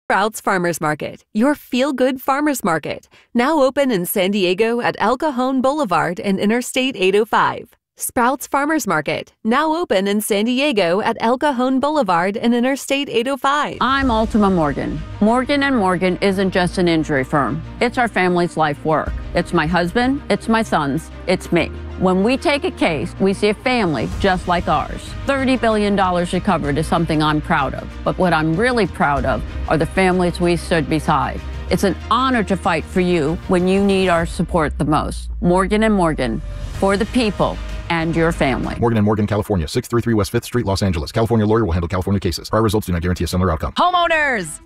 Sprouts Farmers Market, your feel-good farmers market, now open in San Diego at El Cajon Boulevard and Interstate 805. Sprouts Farmers Market, now open in San Diego at El Cajon Boulevard and Interstate 805. I'm Ultima Morgan. Morgan & Morgan isn't just an injury firm. It's our family's life work. It's my husband, it's my sons, it's me. When we take a case, we see a family just like ours. $30 billion recovered is something I'm proud of. But what I'm really proud of are the families we stood beside. It's an honor to fight for you when you need our support the most. Morgan & Morgan, for the people and your family. Morgan & Morgan, California, 633 West 5th Street, Los Angeles. California lawyer will handle California cases. Prior results do not guarantee a similar outcome. Homeowners!